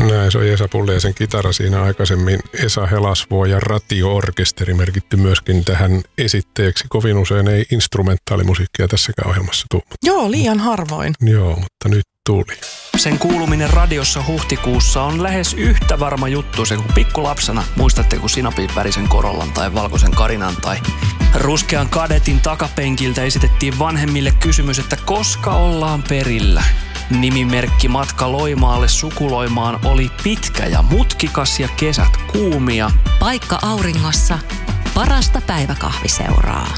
Näin, se on Esa Pulliaisen kitara siinä aikaisemmin. Esa Helasvuo ja Ratio-orkesteri merkitty myöskin tähän esitteeksi. Kovin usein ei instrumentaalimusiikkia tässäkään ohjelmassa tule. Joo, liian harvoin. Joo, mutta nyt tuli. Sen kuuluminen radiossa huhtikuussa on lähes yhtä varma juttu se kuin pikkulapsena. Muistatteko sinapin värisen Corollan tai valkoisen Karinan tai ruskean Kadetin takapenkiltä esitettiin vanhemmille kysymys, että koska ollaan perillä. Nimimerkki matka Loimaalle sukuloimaan oli pitkä ja mutkikas ja kesät kuumia. Paikka auringossa, parasta päiväkahviseuraa.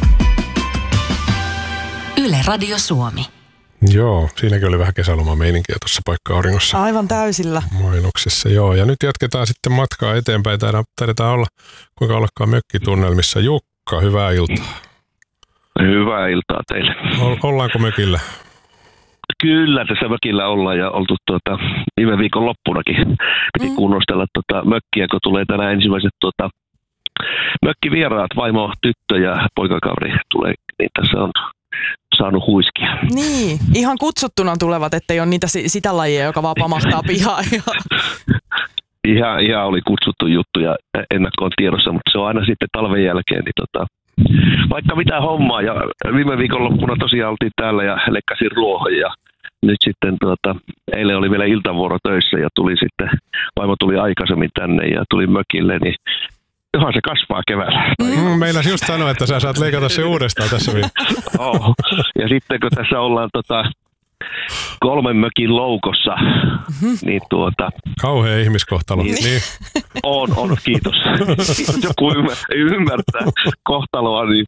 Yle Radio Suomi. Joo, siinäkin oli vähän kesälomameininkiä tuossa Paikka auringossa. Aivan täysillä. Mainoksessa, joo. Ja nyt jatketaan sitten matkaa eteenpäin. Taidetaan olla, kuinka ollakaan mökkitunnelmissa. Jukka, hyvää iltaa. Hyvää iltaa teille. Ollaanko mökillä? Kyllä, tässä mökillä ollaan ja oltu viime viikon loppunakin. Piti kunnostella mökkiä, kun tulee tänään ensimmäiset mökkivieraat, vaimo, tyttö ja poikakaveri tulee, niin tässä on saanut huiskia. Niin, ihan kutsuttuna tulevat, ettei ole niitä sitä lajia, joka vaan pamahtaa pihaan. Ihan oli kutsuttu juttu ja ennakkoon tiedossa, mutta se on aina sitten talven jälkeen, niin vaikka mitä hommaa. Ja viime viikonloppuna tosiaan oltiin täällä ja lekkasin ruohon ja nyt sitten eilen oli vielä iltavuoro töissä ja vaimo tuli aikaisemmin tänne ja tuli mökille, niin johan se kasvaa keväällä. Meinasin just sanoa, että sä saat leikata se uudestaan tässä vielä. Ja sitten kun tässä ollaan 3 mökin loukossa, niin kauhea ihmiskohtalo. Niin. On, kiitos. Joku ymmärtää kohtaloa, niin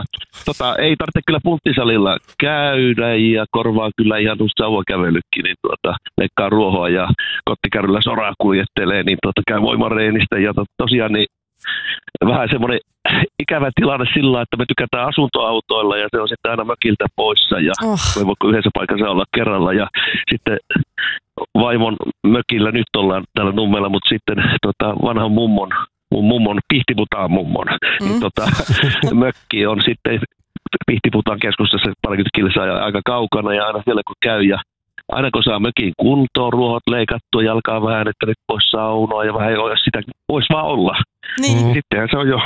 ei tarvitse kyllä punttisalilla käydä ja korvaa kyllä ihan sauvakävelykin, niin leikkaa ruohoa ja kottikärryllä soraa kuljettelee, niin käy voimareenistä ja tosiaan niin vähän semmoinen ikävä tilanne sillä, että me tykätään asuntoautoilla ja se on sitten aina mökiltä poissa ja me voiko yhdessä paikassa olla kerralla ja sitten vaimon mökillä nyt ollaan täällä Nummella, mutta sitten vanhan mummon Pihtiputaan mummon niin mökki on sitten Pihtiputaan keskustassa parikymmentä kilsaa ja aika kaukana ja aina siellä kun käy ja aina kun saa mökin kuntoon, ruohot leikattua, jalkaa vähän, että nyt pois saunoa ja vähän jos sitä voisi vaan olla. Niin. Sittenhän se on jo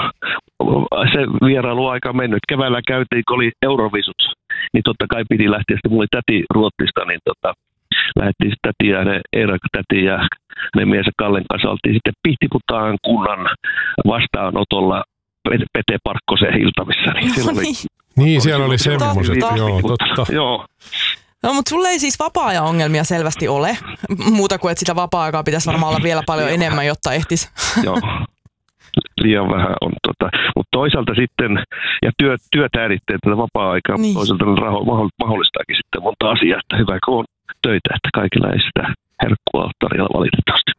se vierailuaika mennyt. Keväällä käytiin, kun oli Eurovisut, niin totta kai piti lähteä. Sitten mulla oli täti Ruotsista, niin lähdettiin sitten täti ja Eera-täti ja ne mies ja Kallen kanssa oltiin sitten Pihtiputaan kunnan vastaanotolla Pete Parkkosen Hiltamissa. Niin, siellä oli semmoiset, joo, totta. Joo. No, mutta sulle ei siis vapaa-ajan ongelmia selvästi ole. Muuta kuin, että sitä vapaa-aikaa pitäisi varmaan olla vielä paljon enemmän, jotta ehtisi. Joo, liian vähän on. Mutta toisaalta sitten, ja työt äärittää tätä vapaa-aikaa, niin. Toisaalta mahdollistaakin sitten monta asiaa, että hyvä kun on töitä, että kaikilla ei sitä herkkua ole tarjolla valitettavasti.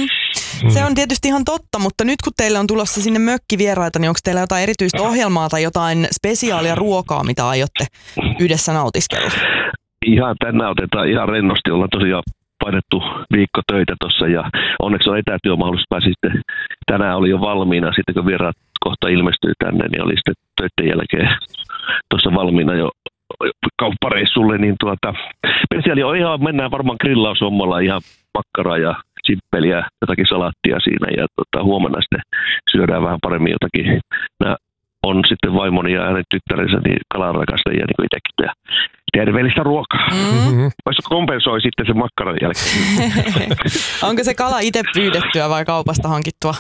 Se on tietysti ihan totta, mutta nyt kun teille on tulossa sinne mökkivieraita, niin onko teillä jotain erityistä ohjelmaa tai jotain spesiaalia ruokaa, mitä aiotte yhdessä nautiskella? Ihan tänään otetaan ihan rennosti, ollaan tosiaan painettu viikko töitä tuossa ja onneksi on etätyömahdollisuus. Sitten tänään oli jo valmiina, sitten kun vieraat kohta ilmestyy tänne, niin oli sitten töiden jälkeen tuossa valmiina jo kauppareissulle. Niin spesiaali on ihan, mennään varmaan grillaushommalla ihan makkaraa ja simppeliä, jotakin salaattia siinä ja huomenna sitten syödään vähän paremmin jotakin. Nämä on sitten vaimoni ja hänen tyttärensä niin kalanrakastajia niin kuin itsekin ja terveellistä ruokaa. Voisi kompensoi sitten sen makkaran jälkeen. Onko se kala itse pyydettyä vai kaupasta hankittua?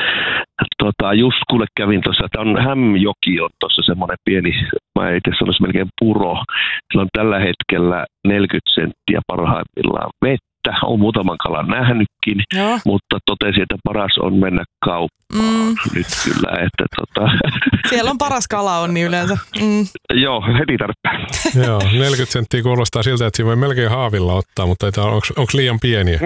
Just kuule kävin tuossa, että on Hämjoki on tuossa semmoinen pieni, mä itse sanoisin melkein puro. Sillä on tällä hetkellä 40 senttiä parhaimmillaan vettä. On muutaman kalan nähnytkin, mutta totesin, että paras on mennä kauppaan nyt kyllä. Että Siellä on paras kala on niin yleensä. Joo, heti tarpeen. Joo, 40 senttiä kuulostaa siltä, että siinä voi melkein haavilla ottaa, mutta onko liian pieniä?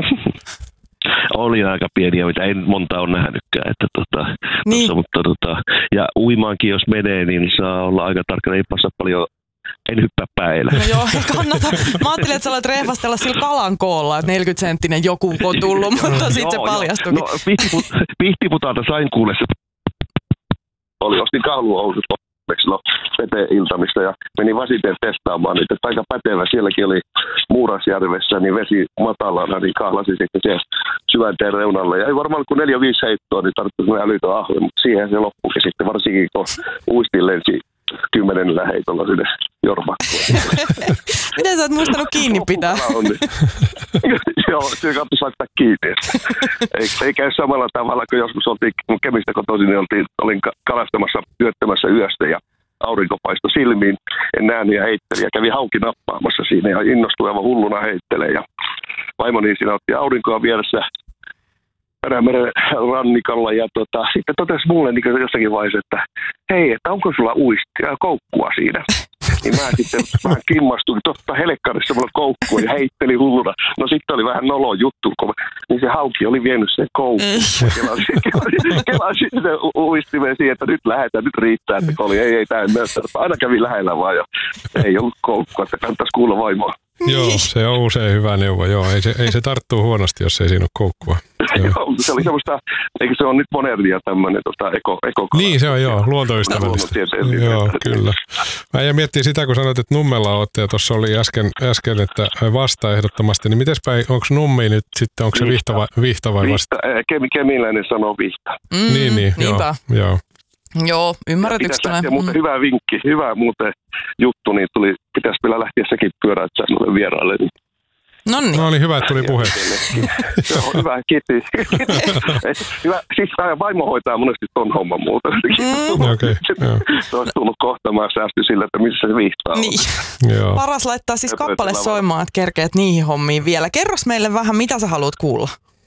Oli aika pieniä, mitä en monta ole nähnytkään. Että niin. Mutta ja uimaankin jos menee, niin saa olla aika tarkkana, ei passa paljon. En hyppää päällä. No joo, ei kannata. Mä ajattelin, että sä olet rehvastella sillä kalan koolla, että 40-senttinen joku on tullut, mutta sitten se paljastuikin. No, Pihtiputaalta sain kuulla se. Ostin kahluhousut esimerkiksi veteen-iltamista ja meni Vasiteen testaamaan niitä, että aika pätevä. Sielläkin oli Muurasjärvessä, niin vesi matalana, niin kahlasi sitten siellä syvänteen reunalle. Ja ei varmaan kun 4-5 heittoa, niin tarvitsi älytön ahve, mutta siihen se loppukin sitten, varsinkin kun uistin lensi 10 heitolla sinne Jormakkoon. Miten sä oot muistanut kiinni pitää? Joo, siinä kannattaa laittaa kiinni. Ei käy samalla tavalla, kun joskus oltiin Kemistä kotoisin, niin olin kalastamassa yöttämässä yöstä ja aurinko paistoi silmiin. En nähnyt ja heitteli ja kävi hauki nappaamassa siinä ja innostui aivan hulluna heittelee. Ja vaimoni siinä otti aurinkoa vieressä Perämeren rannikalla ja sitten totesi mulle niin jossakin vaiheessa, että hei, että onko sulla koukkua siinä? Niin mä sitten vähän kimmastuin, totta helekkarissa mulla koukkua ja heitteli hulluna. No sitten oli vähän nolo juttu, niin se hauki oli vienyt sen koukkuun. Kelasin sitten uistimeen siihen, että nyt lähdetään, nyt riittää, että ei tää en näyttää. Aina kävi lähellä vaan ja ei ollut koukkua, että kannattaisi kuulla vaimoa. Joo, se on usein hyvä neuvo. Joo, ei se tarttuu huonosti, jos ei siinä ole koukkua. Joo, se oli semmoista, eikö se on nyt modernia tämmöinen eko. Niin se on, joo, luontoystävällistä. Joo, kyllä. Mä jäin miettimään sitä, kun sanoit, että Nummella olette, ja tuossa oli äsken, että vasta ehdottomasti, niin mites päin, onko Nummi nyt sitten, onko se vihta vai vasta? Kemiläinen sanoo vihta. Niin, joo. Joo, ymmärretyksettä. Mutta hyvä vinkki, hyvä muuten juttu, niin pitäisi vielä lähteä sekin pyöräyttää noille vieraille. Noniin. No niin, hyvä, että tuli puhe. Joo, hyvä, kiitos. Hyvä, siis vaimo hoitaa monesti ton homman muuta. Okei, joo. Se olisi tullut kohtamaan säästy sillä, että missä se vihtaa on. Niin. Joo. Paras laittaa siis kappale soimaan, että kerkeät niihin hommiin vielä. Kerros meille vähän, mitä sä haluat kuulla?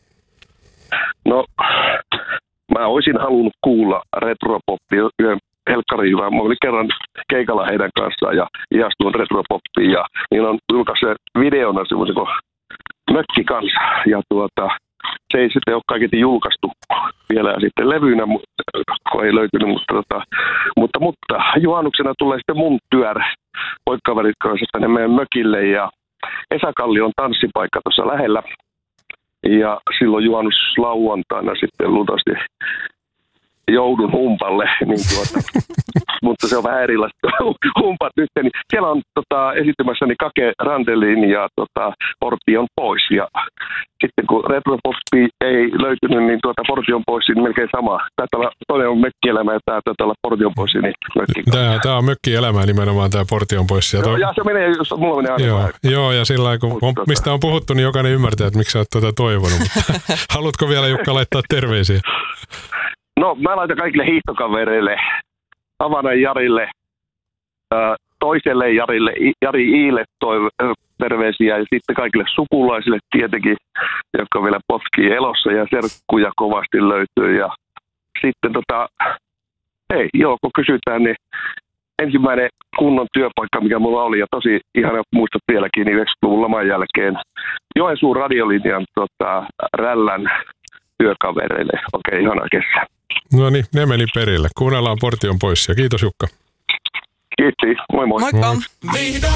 No, mä olisin halunnut kuulla retropoppia yhden helkkarihyvää. Mä olin kerran keikalla heidän kanssaan ja ihastuin retropoppiin ja niin on julkaissut videona semmoisen kuin Mökki kanssa. Ja se ei sitten ole kaiketi julkaistu vielä sitten levyynä, kun ei löytynyt, mutta juhannuksena tulee sitten mun työrä poikkaverit kanssa tänne meidän mökille ja Esa-Kalli on tanssipaikka tuossa lähellä. Ja silloin juhannuslauantaina sitten luultavasti joudun humpalle, niin mutta se on vähän erilaista humpat nyt. Niin siellä on esittämässäni Kake Randelin ja Portti on pois. Ja sitten kun retropoppi ei löytynyt, niin Portti on pois, niin melkein sama. Taitaa toinen on mökkielämä ja tämä taitaa olla Portti on pois, niin mökki. Tämä on mökkielämää nimenomaan, tämä Portti on pois. Ja se menee, jos mulla menee aina. Joo, ja sillä lailla, kun mistä on puhuttu, niin jokainen ymmärtää, että miksi sä oot toivonut. Mutta haluatko vielä, Jukka, laittaa terveisiä? No, mä laitan kaikille hiihtokavereille, Havanan Jarille, toiselle Jarille, Jari Iille terveisiä ja sitten kaikille sukulaisille tietenkin, jotka vielä potkii elossa ja serkkuja kovasti löytyy. Ja sitten kun kysytään, niin ensimmäinen kunnon työpaikka, mikä mulla oli ja tosi ihana muistat vieläkin, niin 90-luvun laman jälkeen Joensuun radiolinjan Rällän työkavereille. Okei, ihana kesä. No niin, ne meni perille. Kuunnellaan Portti on pois ja kiitos Jukka. Kiitos, moi moi. Moikka.